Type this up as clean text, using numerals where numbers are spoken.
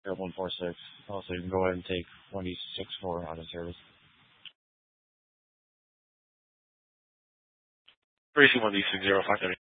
146. Also, you can go ahead and take 1D64 out of service. 321D60, 530.